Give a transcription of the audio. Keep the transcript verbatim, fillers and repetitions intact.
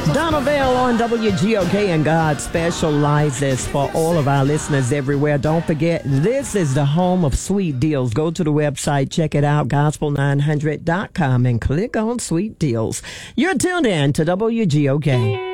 Donna Bell on W G O K, and God specializes for all of our listeners everywhere. Don't forget, this is the home of sweet deals. Go to the website, check it out, gospel nine hundred dot com, and click on Sweet Deals. You're tuned in to W G O K.